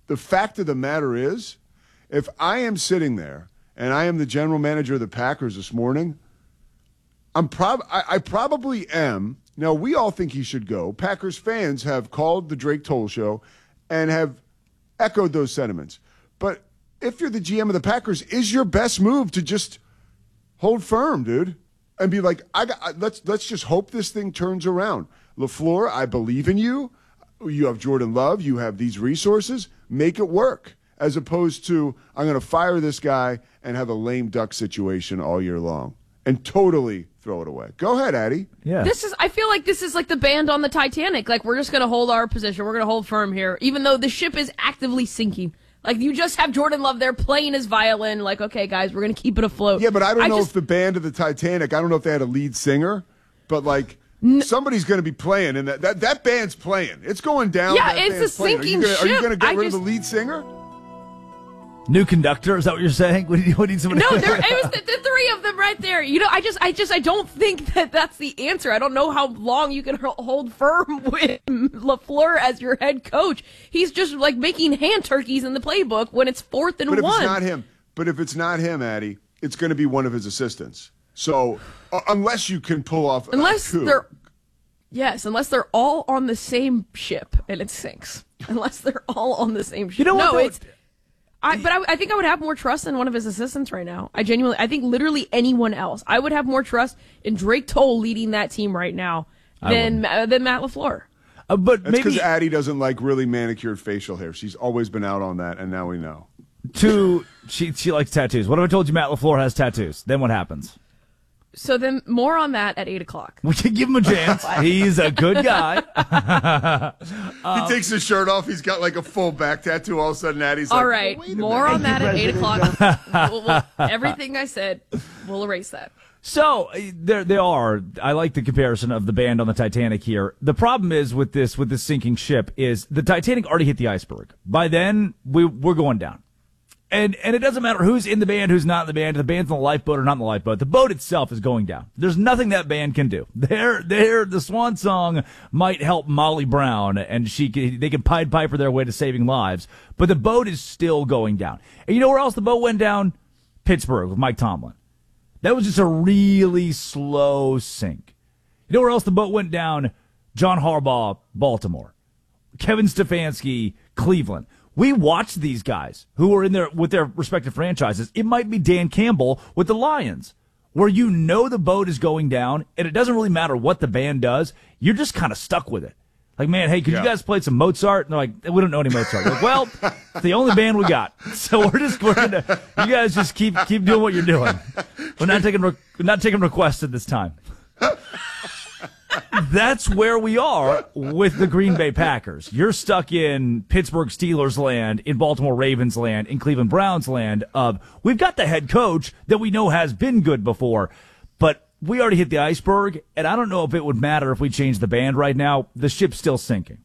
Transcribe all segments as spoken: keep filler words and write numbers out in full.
the fact of the matter is, if I am sitting there and I am the general manager of the Packers this morning, I'm prob- I, I probably am. Now, we all think he should go. Packers fans have called the Drake Toll Show and have echoed those sentiments. But if you're the G M of the Packers, is your best move to just hold firm, dude, and be like, I got, I, let's let's just hope this thing turns around. LaFleur, I believe in you. You have Jordan Love. You have these resources. Make it work, as opposed to I'm going to fire this guy and have a lame duck situation all year long and totally throw it away. Go ahead, Addie. Yeah. This is. I feel like this is like the band on the Titanic. Like, we're just going to hold our position. We're going to hold firm here, even though the ship is actively sinking. Like, you just have Jordan Love there playing his violin. Like, okay, guys, we're going to keep it afloat. Yeah, but I don't I know just, if the band of the Titanic, I don't know if they had a lead singer, but, like, n- somebody's going to be playing, and that, that that band's playing. It's going down. Yeah, that it's a band's playing. sinking Are you gonna, ship. Are you going to get I rid just, of the lead singer? New conductor? Is that what you're saying? What do you, what do you need someone No, to there, it was the, the three of them right there. You know, I just, I just, I don't think that that's the answer. I don't know how long you can hold firm with LaFleur as your head coach. He's just like making hand turkeys in the playbook when it's fourth and but if one. It's not him, but if it's not him, Addie, it's going to be one of his assistants. So uh, unless you can pull off, unless uh, they're, yes, unless they're all on the same ship and it sinks. Unless they're all on the same ship. You know what? No, it's. I, but I, I think I would have more trust in one of his assistants right now. I genuinely, I think literally anyone else. I would have more trust in Drake Toll leading that team right now than uh, than Matt LaFleur. Uh, but That's maybe because Addie doesn't like really manicured facial hair. She's always been out on that, and now we know. two, she she likes tattoos. What if I told you Matt LaFleur has tattoos? Then what happens? So then more on that at eight o'clock. We can give him a chance. He's a good guy. um, he takes his shirt off. He's got like a full back tattoo. All of a sudden, Addie's all like, right, oh, more on that at eight o'clock. we'll, we'll, everything I said, we'll erase that. So there, they are. I like the comparison of the band on the Titanic here. The problem is with this, with this sinking ship, is the Titanic already hit the iceberg. By then, we we're going down, and and it doesn't matter who's in the band, who's not in the band. If the band's on the lifeboat or not in the lifeboat, the boat itself is going down. There's nothing that band can do. They're, they're, the swan song might help Molly Brown, and she can, they can Pied Piper their way to saving lives, but the boat is still going down. And you know where else the boat went down? Pittsburgh with Mike Tomlin. That was just a really slow sink. You know where else the boat went down? John Harbaugh, Baltimore. Kevin Stefanski, Cleveland. We watched these guys who were in there with their respective franchises. It might be Dan Campbell with the Lions, where you know the boat is going down, and it doesn't really matter what the band does. You're just kind of stuck with it. Like, man, hey, could yeah. you guys play some Mozart? And they're like, we don't know any Mozart. Like, well, it's the only band we got. So we're just, we're gonna, you guys just keep keep doing what you're doing. We're not taking, we're not taking requests at this time. That's where we are with the Green Bay Packers. You're stuck in Pittsburgh Steelers land, in Baltimore Ravens land, in Cleveland Browns land of, we've got the head coach that we know has been good before, but we already hit the iceberg, and I don't know if it would matter if we change the band right now. The ship's still sinking.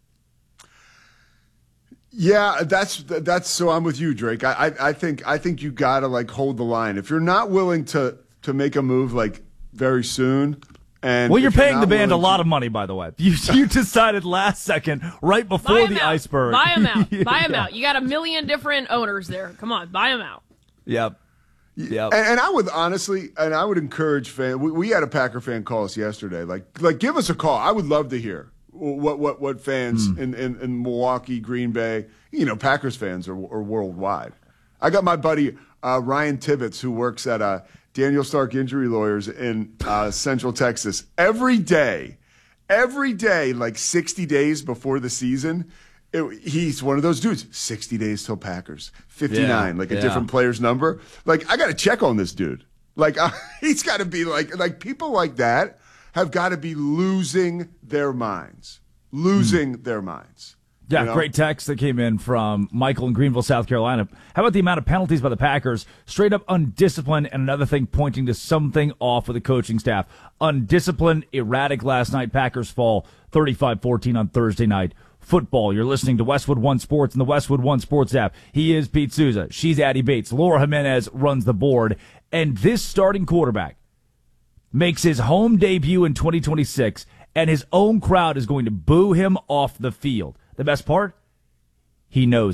Yeah, that's that's. So I'm with you, Drake. I I, I think I think you gotta like hold the line. If you're not willing to to make a move like very soon, and well, you're paying you're the band a lot to, of money, by the way. You you decided last second, right before the out. iceberg. Buy them out. Buy them yeah. out. You got a million different owners there. Come on, buy them out. Yep. Yep. And, and I would honestly, and I would encourage fans. We, we had a Packer fan call us yesterday. Like, like, give us a call. I would love to hear what what what fans mm. in, in, in Milwaukee, Green Bay, you know, Packers fans are, are worldwide. I got my buddy uh, Ryan Tibbetts, who works at uh, Daniel Stark Injury Lawyers in uh, Central Texas. Every day, every day, like sixty days before the season. It, he's one of those dudes. sixty days till Packers. fifty-nine, yeah, like a yeah. different player's number. Like, I got to check on this dude. Like, uh, he's got to be like, like people like that have got to be losing their minds. Losing mm. their minds. Yeah, you know? Great text that came in from Michael in Greenville, South Carolina. How about the amount of penalties by the Packers? Straight up undisciplined, and another thing pointing to something off with the coaching staff. Undisciplined, erratic last night. Packers fall thirty-five fourteen on Thursday night football. You're listening to Westwood One Sports and the Westwood One Sports app. He is Pete Souza. She's Addie Bates. Laura Jimenez runs the board. And this starting quarterback makes his home debut in twenty twenty-six, and his own crowd is going to boo him off the field. The best part? He knows